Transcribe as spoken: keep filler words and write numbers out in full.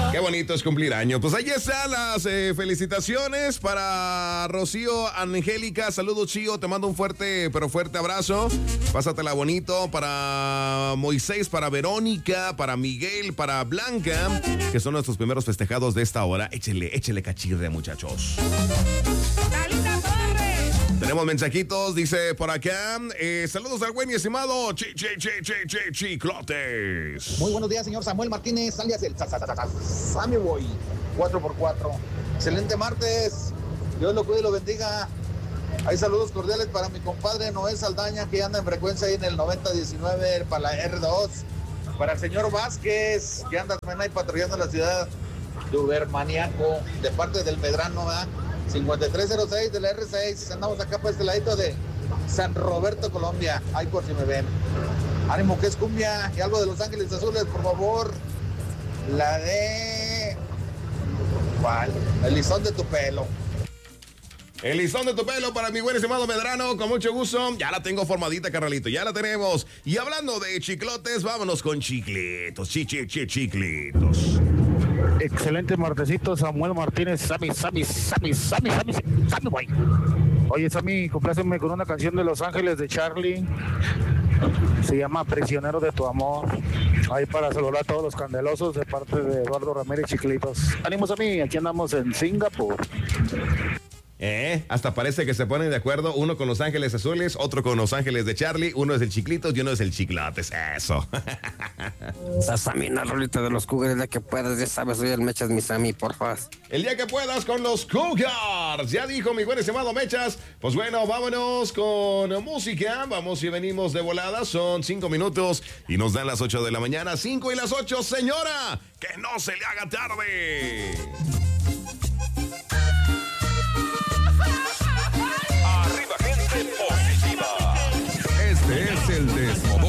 Qué bonito es cumplir años. Pues ahí están las eh, felicitaciones para Rocío Angélica. Saludos, Chío. Te mando un fuerte, pero fuerte abrazo. Pásatela bonito. Para Moisés, para Verónica, para Miguel, para Blanca, que son nuestros primeros festejados de esta hora. Échele, échele cachirre, muchachos. Tenemos mensajitos, dice por acá. Eh, saludos al buen y estimado Chi, Chi, Chi, Chi, Chi, Chiclotes. Muy buenos días, señor Samuel Martínez, alias el Sammy Boy, cuatro por cuatro. Excelente martes, Dios lo cuide y lo bendiga. Hay saludos cordiales para mi compadre Noel Saldaña, que anda en frecuencia ahí en el noventa diecinueve para la R dos. Para el señor Vázquez, que anda también ahí patrullando la ciudad de Ubermaniaco, de parte del Medrano, ¿verdad? cincuenta y tres cero seis de la R seis. Andamos acá para este ladito de San Roberto, Colombia. Ahí por si me ven. Ánimo, que es cumbia y algo de Los Ángeles Azules, por favor. La de... ¿Cuál? El listón de tu pelo. El listón de tu pelo para mi buen estimado Medrano, con mucho gusto. Ya la tengo formadita, carnalito, ya la tenemos. Y hablando de chiclotes, vámonos con chicletos, chi, chi, chi, chiclitos. Excelente martesito, Samuel Martínez, Sammy, Sammy, Sammy, Sammy, Sammy, Sammy, Boy. Oye, Sammy, compláceme con una canción de Los Ángeles de Charlie. Se llama Prisionero de tu amor. Ahí para saludar a todos los candelosos de parte de Eduardo Ramírez Chiclitos. Ánimo, Sammy, aquí andamos en Singapur. Eh, hasta parece que se ponen de acuerdo, uno con Los Ángeles Azules, otro con Los Ángeles de Charlie, uno es el Chiclitos y uno es el Chiclotes, eso. Sammy, una rolita de los Cougars, el día que puedas, ya sabes, soy el Mechas, mi Sammy, porfa. El día que puedas con los Cougars, ya dijo mi buen estimado Mechas. Pues bueno, vámonos con música, vamos y venimos de volada, son cinco minutos y nos dan las ocho de la mañana, cinco y las ocho, señora, que no se le haga tarde. Arriba, gente positiva. Este es el Desmobile.